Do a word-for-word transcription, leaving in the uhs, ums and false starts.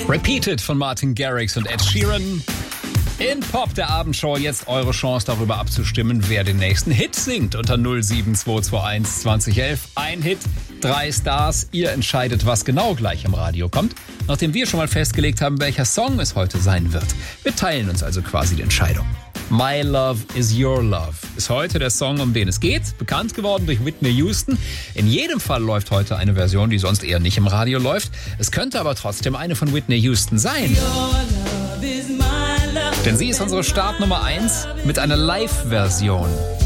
Repeated von Martin Garrix und Ed Sheeran. In Pop der Abendshow jetzt eure Chance darüber abzustimmen, wer den nächsten Hit singt unter null sieben zwei zwei eins zwanzig elf. Ein Hit, drei Stars. Ihr entscheidet, was genau gleich im Radio kommt, nachdem wir schon mal festgelegt haben, welcher Song es heute sein wird. Wir teilen uns also quasi die Entscheidung. My Love is Your Love ist heute der Song, um den es geht. Bekannt geworden durch Whitney Houston. In jedem Fall läuft heute eine Version, die sonst eher nicht im Radio läuft. Es könnte aber trotzdem eine von Whitney Houston sein. Denn sie ist unsere Startnummer eins mit einer Live-Version.